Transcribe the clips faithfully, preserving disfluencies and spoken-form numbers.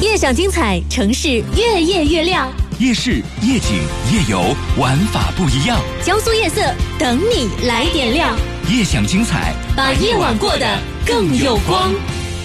夜享精彩，城市越夜越亮。 夜市、夜景、夜游，玩法不一样。 江苏夜色等你来点亮， 夜享精彩， 把夜晚过得更有光。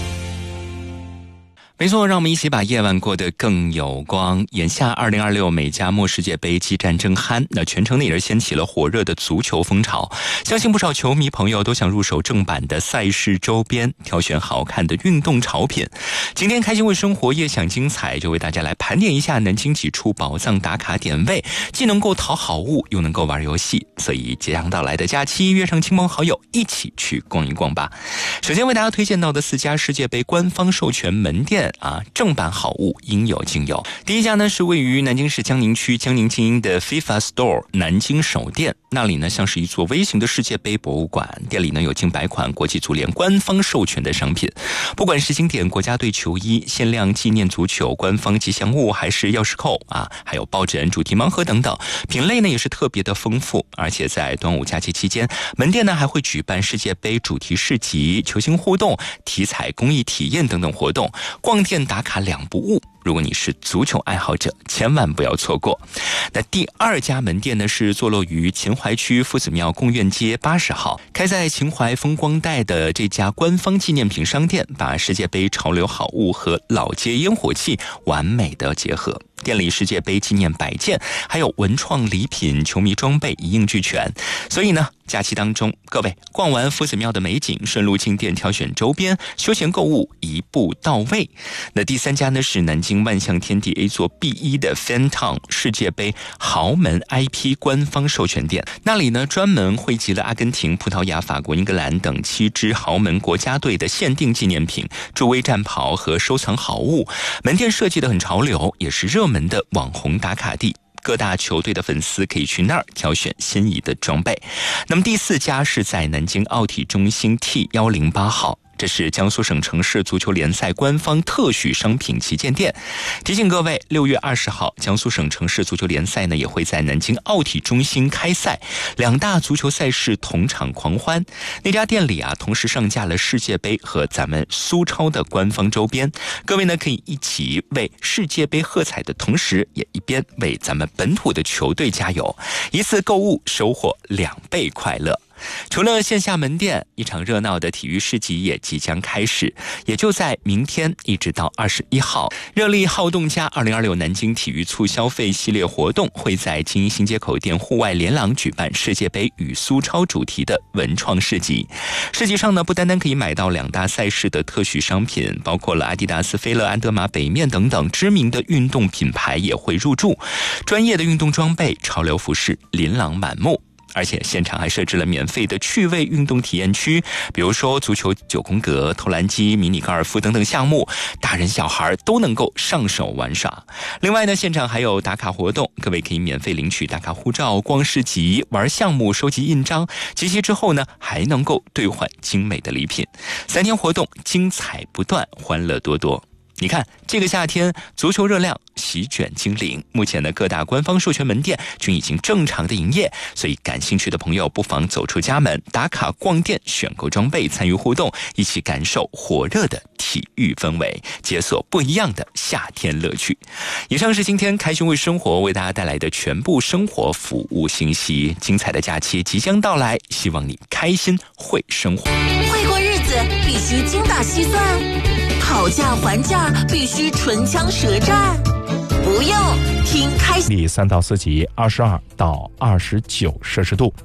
没错，让我们一起把夜晚过得更有光。眼下二零二六美加墨世界杯激战正酣，那全程呢也是掀起了火热的足球风潮。相信不少球迷朋友都想入手正版的赛事周边，挑选好看的运动潮品。今天开心为生活夜享精彩，就为大家来盘点一下南京几处宝藏打卡点位，既能够淘好物，又能够玩游戏。所以即将到来的假期，约上亲朋好友一起去逛一逛吧。首先为大家推荐到的四家世界杯官方授权门店啊，正版好物应有尽有。第一家呢是位于南京市江宁区江宁精英的 FIFA Store 南京首店，那里呢像是一座微型的世界杯博物馆，店里呢有近百款国际足联官方授权的商品，不管是经典国家队球衣、限量纪念足球官方吉祥物，还是钥匙扣啊，还有抱枕、主题盲盒等等，品类呢也是特别的丰富。而且在端午假期期间，门店呢还会举办世界杯主题市集、球星互动、体彩公益体验等等活动，逛店打卡两不误。如果你是足球爱好者，千万不要错过。那第二家门店呢是坐落于秦淮区夫子庙贡院街八十号，开在秦淮风光带的这家官方纪念品商店，把世界杯潮流好物和老街烟火气完美的结合。店里世界杯纪念摆件，还有文创礼品、球迷装备一应俱全。所以呢，假期当中，各位逛完夫子庙的美景，顺路进店挑选周边，休闲购物一步到位。那第三家呢是南京万象天地 A 座 B 一 的 Fan Town 世界杯豪门 I P 官方授权店，那里呢专门汇集了阿根廷、葡萄牙、法国、英格兰等七支豪门国家队的限定纪念品、助威战袍和收藏好物。门店设计的很潮流，也是热门的网红打卡地。各大球队的粉丝可以去那儿挑选心仪的装备。那么第四家是在南京奥体中心 T 一零八号，这是江苏省城市足球联赛官方特许商品旗舰店。提醒各位，六月二十号，江苏省城市足球联赛呢也会在南京奥体中心开赛，两大足球赛事同场狂欢。那家店里啊，同时上架了世界杯和咱们苏超的官方周边。各位呢可以一起为世界杯喝彩的同时，也一边为咱们本土的球队加油，一次购物收获两倍快乐。除了线下门店，一场热闹的体育市集也即将开始，也就在明天一直到二十一号，热力好动家二零二六南京体育促消费系列活动会在金鹰新街口店户外连廊举办世界杯与苏超主题的文创市集。市集上呢，不单单可以买到两大赛事的特许商品，包括了阿迪达斯、飞乐、安德玛、北面等等知名的运动品牌也会入驻，专业的运动装备、潮流服饰琳琅满目。而且现场还设置了免费的趣味运动体验区，比如说足球九宫格、投篮机、迷你高尔夫等等项目，大人小孩都能够上手玩耍。另外呢，现场还有打卡活动，各位可以免费领取打卡护照、逛市集、玩项目、收集印章，集齐之后呢，还能够兑换精美的礼品。三天活动精彩不断，欢乐多多。你看，这个夏天足球热量席卷精灵，目前的各大官方授权门店均已经正常的营业，所以感兴趣的朋友不妨走出家门，打卡逛店，选购装备，参与互动，一起感受火热的体育氛围，解锁不一样的夏天乐趣。以上是今天开心为生活为大家带来的全部生活服务信息，精彩的假期即将到来，希望你开心会生活。 会过日子必须精打细算，讨价还价必须唇枪舌战，不用听开心。 里三到四级，二十二到二十九摄氏度。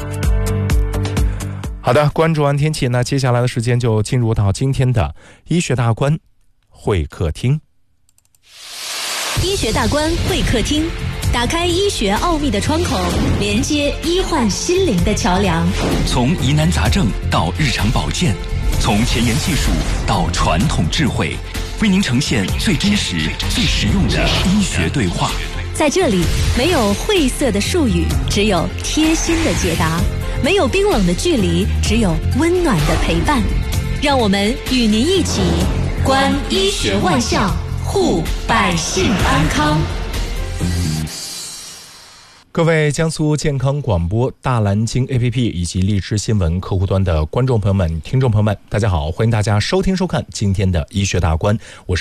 好的，关注完天气，那接下来的时间就进入到今天的医学大观会客厅。 医学大观会客厅，打开医学奥秘的窗口，连接医患心灵的桥梁。 从疑难杂症到日常保健，从前沿技术到传统智慧，为您呈现最真实、最实用的医学对话。 在这里，没有晦涩的术语，只有贴心的解答；没有冰冷的距离，只有温暖的陪伴。让我们与您一起观医学万象，护百姓安康。 各位江苏健康广播大蓝鲸 A P P 以及荔枝新闻客户端的观众朋友们、听众朋友们，大家好，欢迎大家收听收看今天的医学大观，我是